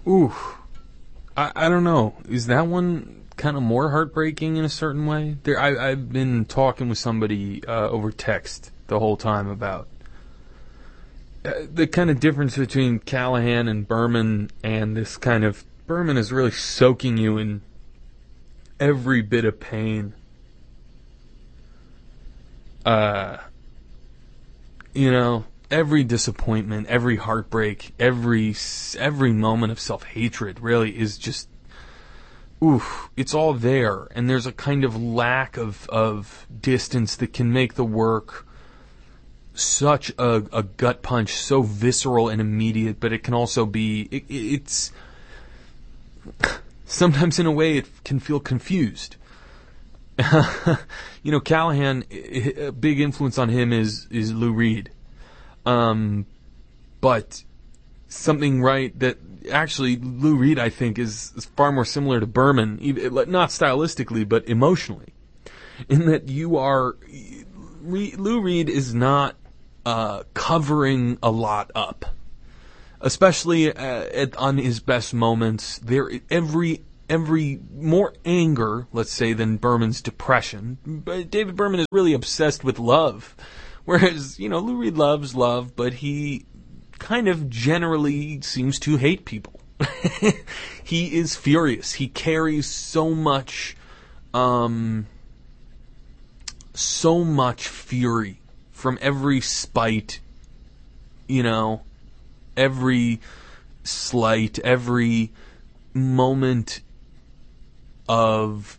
Ooh, I don't know. Is that one kind of more heartbreaking in a certain way? I've been talking with somebody over text the whole time about the kind of difference between Callahan and Berman, and this kind of Berman is really soaking you in every bit of pain. Every disappointment, every heartbreak, every moment of self-hatred really is just, it's all there. And there's a kind of lack of distance that can make the work such a gut punch, so visceral and immediate, but it can also be, it's sometimes in a way it can feel confused. Callahan, a big influence on him is Lou Reed. But something that actually Lou Reed, I think, is far more similar to Berman, not stylistically, but emotionally, in that Lou Reed is not covering a lot up, especially on his best moments. Every more anger, let's say, than Berman's depression. But David Berman is really obsessed with love. Whereas, Lou Reed loves love, but he kind of generally seems to hate people. He is furious. He carries so much fury from every spite, every slight, every moment of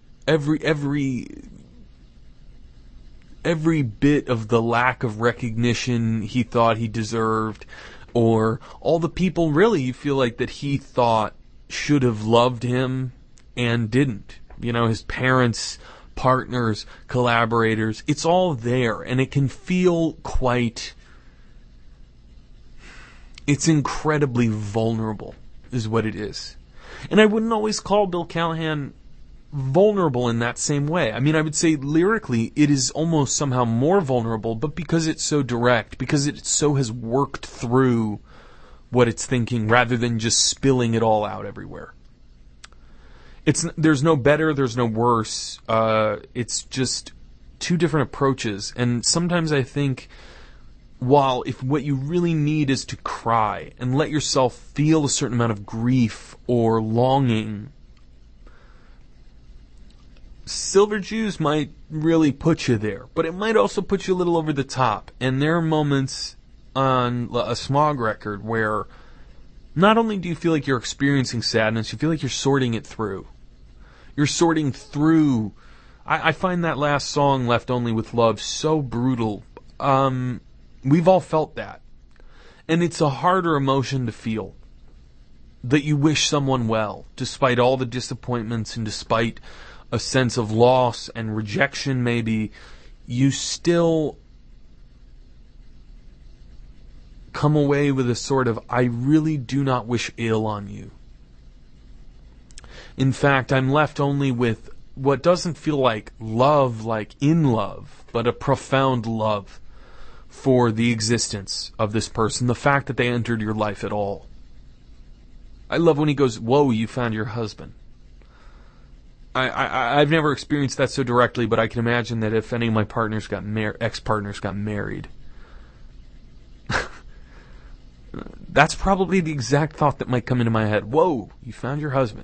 every bit of the lack of recognition he thought he deserved, or all the people really you feel like that he thought should have loved him and didn't. His parents, partners, collaborators, it's all there, and it can feel it's incredibly vulnerable, is what it is. And I wouldn't always call Bill Callahan vulnerable in that same way. I mean, I would say lyrically it is almost somehow more vulnerable, but because it's so direct, because it so has worked through what it's thinking rather than just spilling it all out everywhere. There's no better, there's no worse. It's just two different approaches. And sometimes I think, if what you really need is to cry and let yourself feel a certain amount of grief or longing, Silver Jews might really put you there, but it might also put you a little over the top. And there are moments on a Smog record where not only do you feel like you're experiencing sadness, you feel like you're sorting it through. You're sorting through. I find that last song, Left Only with Love, so brutal. We've all felt that. And it's a harder emotion to feel. That you wish someone well, despite all the disappointments and despite a sense of loss and rejection maybe, you still come away with a sort of, I really do not wish ill on you. In fact, I'm left only with what doesn't feel like love, like in love, but a profound love for the existence of this person, the fact that they entered your life at all. I love when he goes, whoa, you found your husband. I've never experienced that so directly, but I can imagine that if any of my partners ex-partners got married, that's probably the exact thought that might come into my head. Whoa, you found your husband.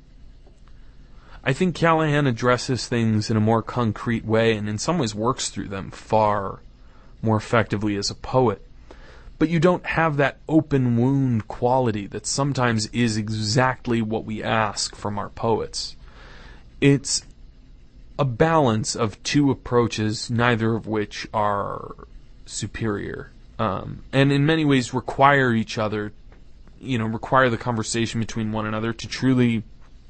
I think Callahan addresses things in a more concrete way and in some ways works through them far more effectively as a poet. But you don't have that open wound quality that sometimes is exactly what we ask from our poets. It's a balance of two approaches, neither of which are superior. And in many ways require each other, require the conversation between one another to truly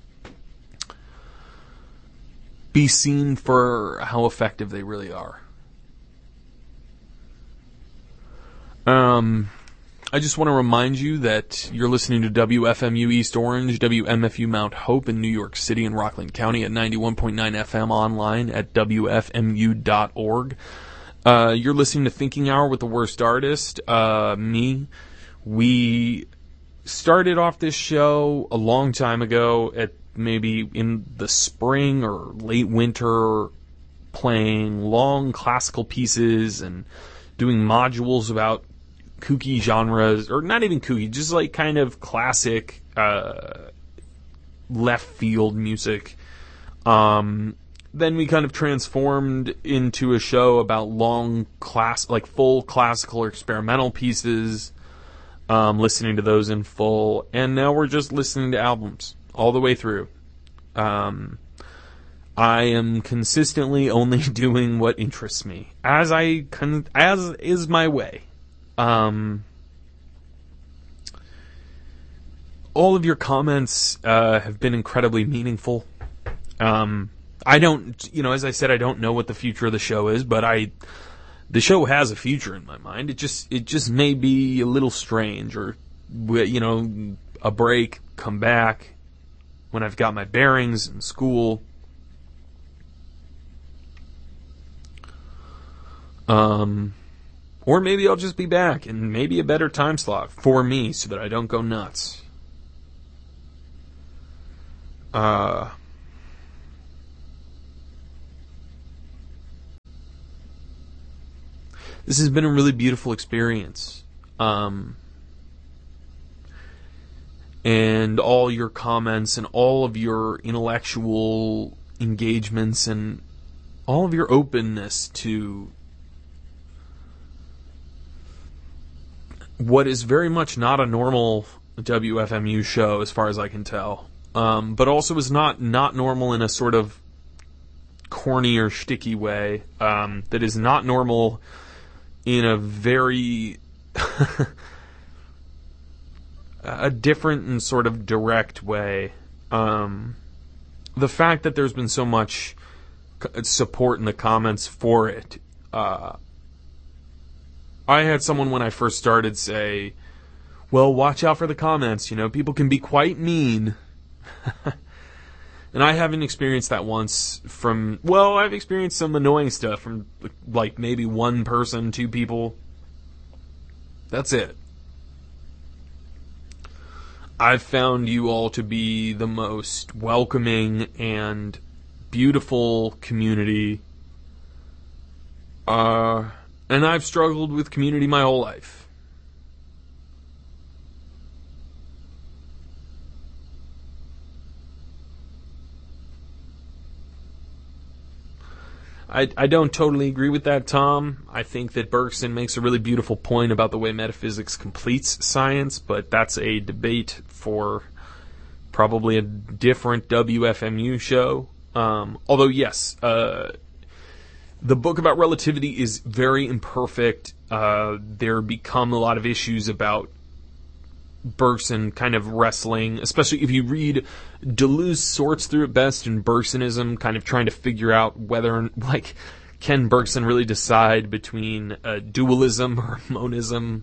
be seen for how effective they really are. I just want to remind you that you're listening to WFMU East Orange, WMFU Mount Hope in New York City and Rockland County at 91.9 FM, online at WFMU.org. You're listening to Thinking Hour with the Worst Artist. Me. We started off this show a long time ago, at maybe in the spring or late winter, playing long classical pieces and doing modules about kooky genres, or not even kooky, just like kind of classic left field music. Then we kind of transformed into a show about full classical or experimental pieces, listening to those in full, and now we're just listening to albums all the way through. I am consistently only doing what interests me, as is my way. All of your comments have been incredibly meaningful. I don't, as I said, I don't know what the future of the show is, but the show has a future in my mind. It just may be a little strange, or, a break, come back when I've got my bearings in school. Or maybe I'll just be back, and maybe a better time slot for me so that I don't go nuts. This has been a really beautiful experience. And all your comments and all of your intellectual engagements and all of your openness to what is very much not a normal WFMU show, as far as I can tell, but also is not normal in a sort of corny or shticky way, that is not normal in a very a different and sort of direct way. The fact that there's been so much support in the comments for it, I had someone when I first started say, well, watch out for the comments, people can be quite mean. And I haven't experienced that once I've experienced some annoying stuff from, like, maybe one person, two people. That's it. I've found you all to be the most welcoming and beautiful community. And I've struggled with community my whole life. I don't totally agree with that, Tom. I think that Bergson makes a really beautiful point about the way metaphysics completes science, but that's a debate for probably a different WFMU show. Although, yes, the book about relativity is very imperfect. There become a lot of issues about Bergson kind of wrestling, especially if you read Deleuze sorts through it best in Bergsonism, kind of trying to figure out whether, can Bergson really decide between dualism or monism,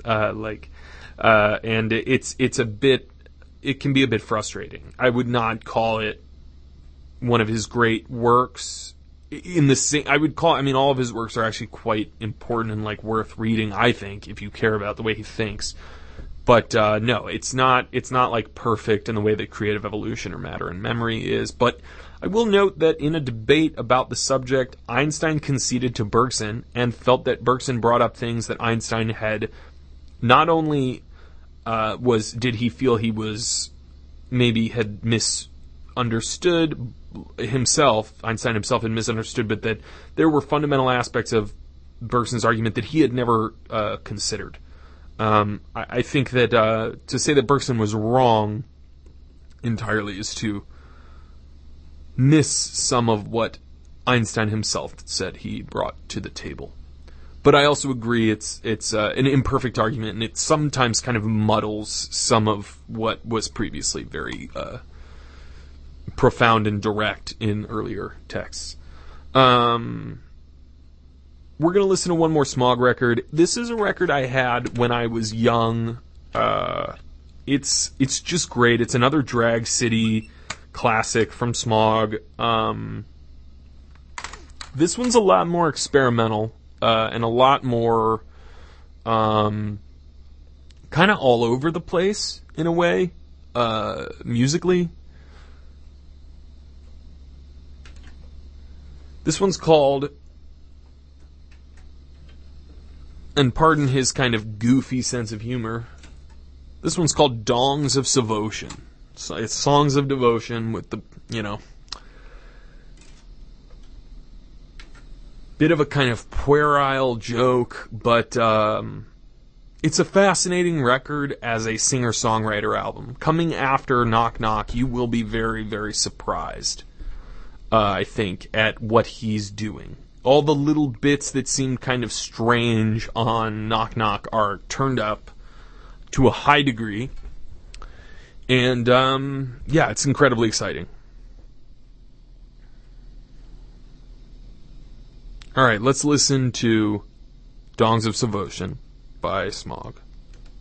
and it can be a bit frustrating. I would not call it one of his great works. All of his works are actually quite important and worth reading, I think, if you care about the way he thinks. But no, it's not perfect in the way that creative evolution or matter and memory is. But I will note that in a debate about the subject, Einstein conceded to Bergson and felt that Bergson brought up things that Einstein had not only did he feel he was maybe had misunderstood himself, Einstein himself had misunderstood, but that there were fundamental aspects of Bergson's argument that he had never considered. I think that to say that Bergson was wrong entirely is to miss some of what Einstein himself said he brought to the table. But I also agree it's an imperfect argument, and it sometimes kind of muddles some of what was previously very profound and direct in earlier texts. We're going to listen to one more Smog record. This is a record I had when I was young. It's just great. It's another Drag City classic from Smog. This one's a lot more experimental and a lot more kind of all over the place in a way, musically. This one's called, and pardon his kind of goofy sense of humor, this one's called Dongs of Devotion. So it's songs of devotion with the, bit of a kind of puerile joke, but it's a fascinating record as a singer-songwriter album. Coming after Knock Knock, you will be very, very surprised, I think, at what he's doing. All the little bits that seemed kind of strange on Knock Knock are turned up to a high degree. And, it's incredibly exciting. Alright, let's listen to Dongs of Devotion by Smog.